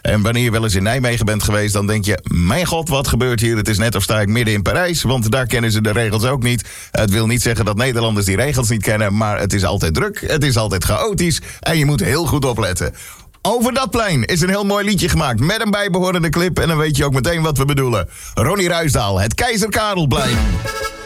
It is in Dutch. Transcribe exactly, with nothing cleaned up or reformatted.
En wanneer je wel eens in Nijmegen bent geweest, dan denk je, mijn god, wat gebeurt hier? Het is net of sta ik midden in Parijs, want daar kennen ze de regels ook niet. Het wil niet zeggen dat Nederlanders die regels niet kennen, maar het is altijd druk, het is altijd chaotisch en je moet heel goed opletten. Over dat plein is een heel mooi liedje gemaakt met een bijbehorende clip en dan weet je ook meteen wat we bedoelen. Ronnie Ruisdael, het Keizer Karelplein.